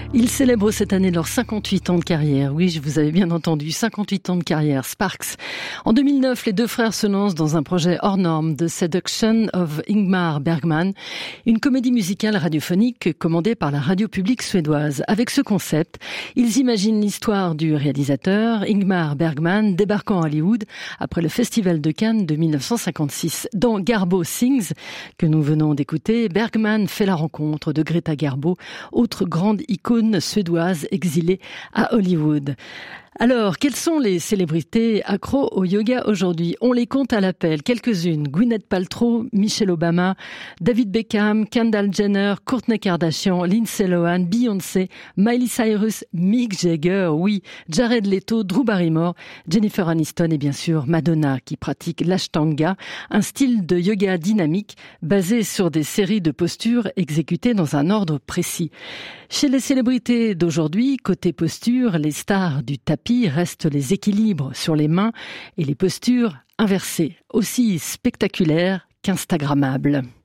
Ils célèbrent cette année leurs 58 ans de carrière. Oui, je vous avais bien entendu, 58 ans de carrière, Sparks. En 2009, les deux frères se lancent dans un projet hors norme, The Seduction of Ingmar Bergman, une comédie musicale radiophonique commandée par la radio publique suédoise. Avec ce concept, ils imaginent l'histoire du réalisateur Ingmar Bergman débarquant à Hollywood après le Festival de Cannes de 1956. Dans Garbo Sings, que nous venons d'écouter, Bergman fait la rencontre de Greta Garbo, autre grande icône suédoise exilée à Hollywood. Alors, quelles sont les célébrités accros au yoga aujourd'hui? On les compte à l'appel, quelques-unes. Gwyneth Paltrow, Michelle Obama, David Beckham, Kendall Jenner, Kourtney Kardashian, Lindsay Lohan, Beyoncé, Miley Cyrus, Mick Jagger, oui, Jared Leto, Drew Barrymore, Jennifer Aniston et bien sûr Madonna qui pratique l'ashtanga, un style de yoga dynamique basé sur des séries de postures exécutées dans un ordre précis. Chez les célébrités d'aujourd'hui, côté posture, les stars du tapis restent les équilibres sur les mains et les postures inversées, aussi spectaculaires qu'instagrammables.